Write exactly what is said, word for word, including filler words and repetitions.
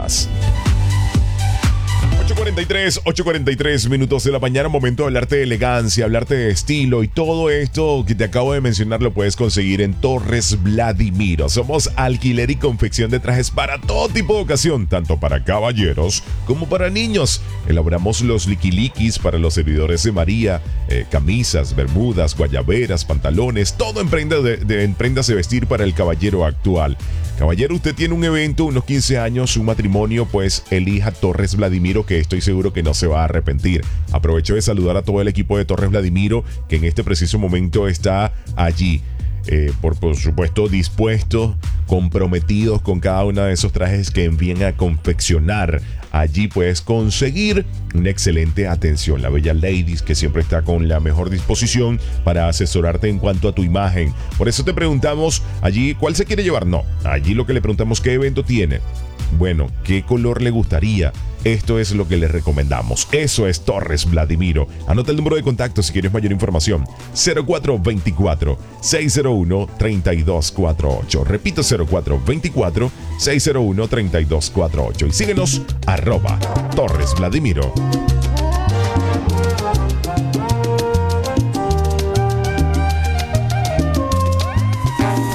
más. ocho cuarenta y tres, ocho cuarenta y tres minutos de la mañana, momento de hablarte de elegancia, hablarte de estilo, y todo esto que te acabo de mencionar lo puedes conseguir en Torres Vladimiro. Somos alquiler y confección de trajes para todo tipo de ocasión, tanto para caballeros como para niños. Elaboramos los liquilikis para los servidores de María, eh, camisas, bermudas, guayaberas, pantalones, todo en, prenda de, de, en prendas de vestir para el caballero actual. Caballero, usted tiene un evento, unos quince años, un matrimonio, pues elija Torres Vladimiro, que estoy seguro que no se va a arrepentir. Aprovecho de saludar a todo el equipo de Torres Vladimiro, que en este preciso momento está allí. Eh, por, por supuesto, dispuestos, comprometidos con cada uno de esos trajes que envíen a confeccionar. Allí puedes conseguir una excelente atención. La bella ladies, que siempre está con la mejor disposición para asesorarte en cuanto a tu imagen. Por eso te preguntamos allí cuál se quiere llevar. No, allí lo que le preguntamos, ¿qué evento tiene? Bueno, ¿qué color le gustaría? Esto es lo que les recomendamos. Eso es Torres Vladimiro. Anota el número de contacto si quieres mayor información. cero cuatro dos cuatro, seis cero uno, tres dos cuatro ocho. Repito, cero cuatro dos cuatro, seis cero uno, tres dos cuatro ocho. Y síguenos, arroba Torres Vladimiro.